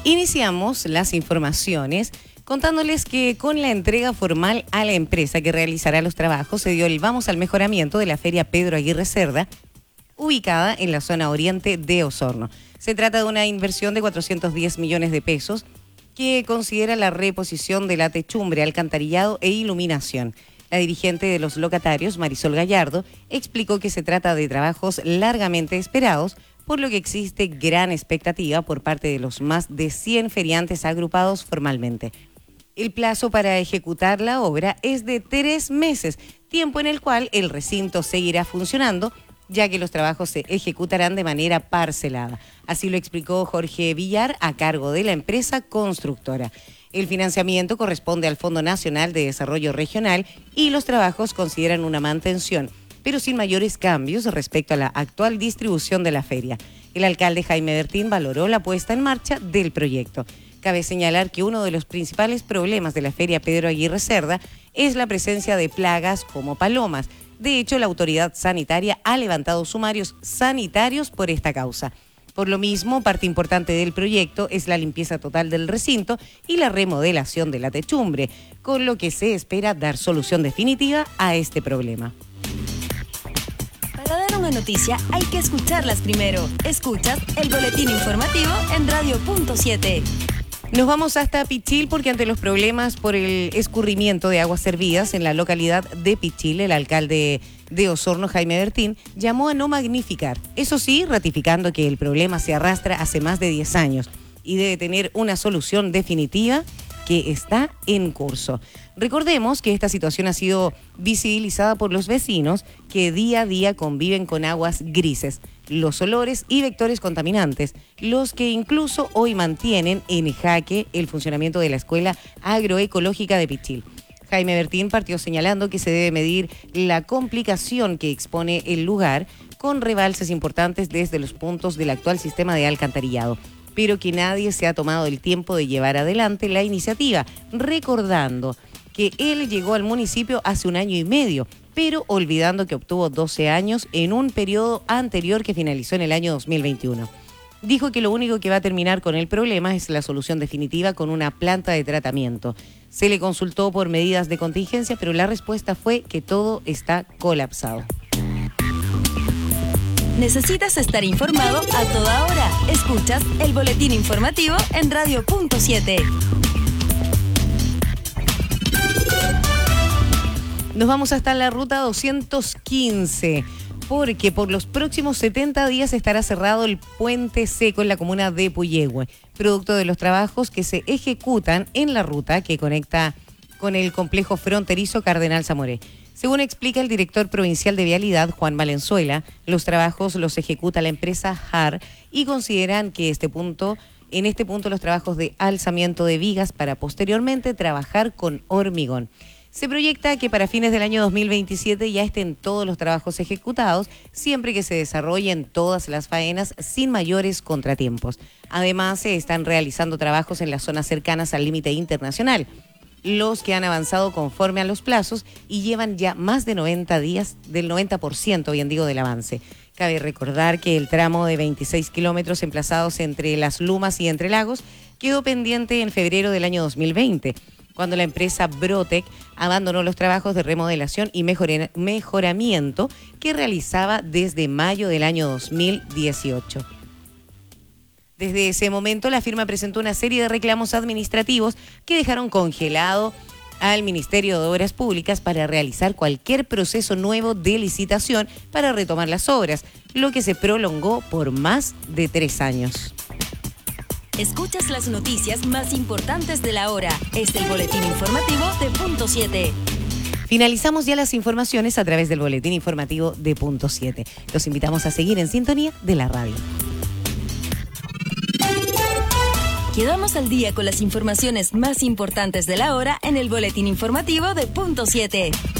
Iniciamos las informaciones contándoles que con la entrega formal a la empresa que realizará los trabajos se dio el vamos al mejoramiento de la Feria Pedro Aguirre Cerda, ubicada en la zona oriente de Osorno. Se trata de una inversión de 410 millones de pesos que considera la reposición de la techumbre, alcantarillado e iluminación. La dirigente de los locatarios, Marisol Gallardo, explicó que se trata de trabajos largamente esperados, por lo que existe gran expectativa por parte de los más de 100 feriantes agrupados formalmente. El plazo para ejecutar la obra es de 3 meses, tiempo en el cual el recinto seguirá funcionando, ya que los trabajos se ejecutarán de manera parcelada. Así lo explicó Jorge Villar, a cargo de la empresa constructora. El financiamiento corresponde al Fondo Nacional de Desarrollo Regional y los trabajos consideran una mantención, pero sin mayores cambios respecto a la actual distribución de la feria. El alcalde Jaime Bertín valoró la puesta en marcha del proyecto. Cabe señalar que uno de los principales problemas de la Feria Pedro Aguirre Cerda es la presencia de plagas como palomas. De hecho, la autoridad sanitaria ha levantado sumarios sanitarios por esta causa. Por lo mismo, parte importante del proyecto es la limpieza total del recinto y la remodelación de la techumbre, con lo que se espera dar solución definitiva a este problema. Para dar una noticia hay que escucharlas primero. Escuchas el boletín informativo en Radio Punto 7. Nos vamos hasta Pichil porque ante los problemas por el escurrimiento de aguas servidas en la localidad de Pichil, el alcalde de Osorno, Jaime Bertín, llamó a no magnificar. Eso sí, ratificando que el problema se arrastra hace más de 10 años y debe tener una solución definitiva que está en curso. Recordemos que esta situación ha sido visibilizada por los vecinos que día a día conviven con aguas grises, los olores y vectores contaminantes, los que incluso hoy mantienen en jaque el funcionamiento de la Escuela Agroecológica de Pichil. Jaime Bertín partió señalando que se debe medir la complicación que expone el lugar con rebalses importantes desde los puntos del actual sistema de alcantarillado, pero que nadie se ha tomado el tiempo de llevar adelante la iniciativa, recordando que él llegó al municipio hace 1 año y medio, pero olvidando que obtuvo 12 años en un periodo anterior que finalizó en el año 2021. Dijo que lo único que va a terminar con el problema es la solución definitiva con una planta de tratamiento. Se le consultó por medidas de contingencia, pero la respuesta fue que todo está colapsado. ¿Necesitas estar informado a toda hora? Escuchas el boletín informativo en Radio Punto 7. Nos vamos hasta la ruta 215, porque por los próximos 70 días estará cerrado el puente seco en la comuna de Puyehue, producto de los trabajos que se ejecutan en la ruta que conecta con el complejo fronterizo Cardenal Zamoré. Según explica el director provincial de Vialidad, Juan Valenzuela, los trabajos los ejecuta la empresa HAR y consideran que en este punto los trabajos de alzamiento de vigas para posteriormente trabajar con hormigón. Se proyecta que para fines del año 2027 ya estén todos los trabajos ejecutados, siempre que se desarrollen todas las faenas sin mayores contratiempos. Además, se están realizando trabajos en las zonas cercanas al límite internacional, los que han avanzado conforme a los plazos y llevan ya más de 90 días, del 90%, bien digo, del avance. Cabe recordar que el tramo de 26 kilómetros emplazados entre Las Lumas y Entre Lagos quedó pendiente en febrero del año 2020, cuando la empresa Brotec abandonó los trabajos de remodelación y mejoramiento que realizaba desde mayo del año 2018. Desde ese momento, la firma presentó una serie de reclamos administrativos que dejaron congelado al Ministerio de Obras Públicas para realizar cualquier proceso nuevo de licitación para retomar las obras, lo que se prolongó por más de 3 años. Escuchas las noticias más importantes de la hora. Es el boletín informativo de Punto 7. Finalizamos ya las informaciones a través del boletín informativo de Punto 7. Los invitamos a seguir en sintonía de la radio. Quedamos al día con las informaciones más importantes de la hora en el boletín informativo de Punto 7.